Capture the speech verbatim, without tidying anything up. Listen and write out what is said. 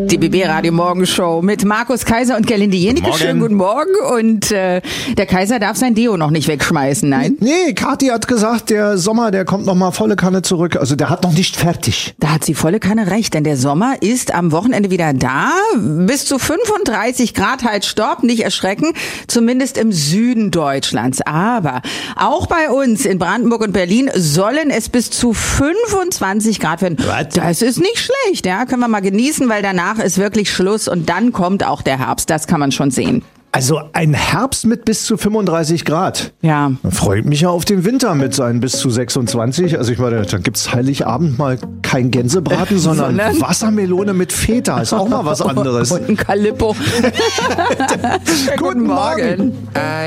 Die B B-Radio Morgenshow mit Markus Kaiser und Gerlinde Jenike. Schönen guten Morgen. Und äh, der Kaiser darf sein Deo noch nicht wegschmeißen, nein? Nee, Kathi hat gesagt, der Sommer, der kommt noch mal volle Kanne zurück. Also der hat noch nicht fertig. Da hat sie volle Kanne recht, denn der Sommer ist am Wochenende wieder da. Bis zu fünfunddreißig Grad, halt stopp, nicht erschrecken. Zumindest im Süden Deutschlands. Aber auch bei uns in Brandenburg und Berlin sollen es bis zu fünfundzwanzig Grad werden. Was? Das ist nicht schlecht, ja. Können wir mal genießen, weil danach ist wirklich Schluss und dann kommt auch der Herbst. Das kann man schon sehen. Also ein Herbst mit bis zu fünfunddreißig Grad. Ja. Dann freut mich ja auf den Winter mit seinen bis zu sechsundzwanzig. Also ich meine, dann gibt's Heiligabend mal kein Gänsebraten, sondern, sondern Wassermelone mit Feta. Ist auch mal was anderes. Und ein Calippo. Guten Morgen. Morgen.